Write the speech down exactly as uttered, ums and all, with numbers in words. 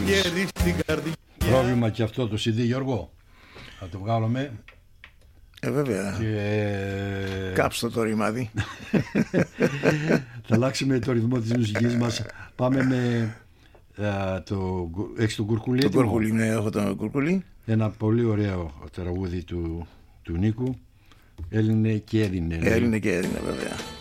έχεις πρόβλημα και αυτό το σι ντι, Γιώργο? Θα το βγάλουμε. Ε, βέβαια. Και... κάψτε το ρημάδι. Θα αλλάξουμε το ρυθμό της μουσικής μας. Πάμε με α, το... έχεις τον Κουρκουλί? Το Κουρκουλί, ναι, έχω τον Κουρκουλί. Ένα πολύ ωραίο τραγούδι του, του Νίκου. Έλληνε και Έλληνε. Έλληνε και Έλληνε, βέβαια.